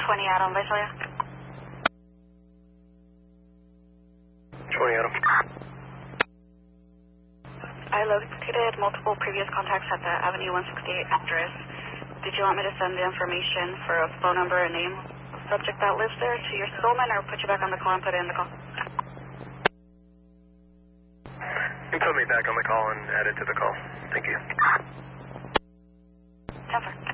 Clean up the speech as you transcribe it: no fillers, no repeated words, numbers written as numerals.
20 Adam, Visalia. 20 Adam. I located multiple previous contacts at the Avenue 168 address. Did you want me to send the information for a phone number and name of subject that lives there to your Stillman, or put you back on the call and put it in the call? You can put me back on the call and add it to the call. Thank you. 10-4.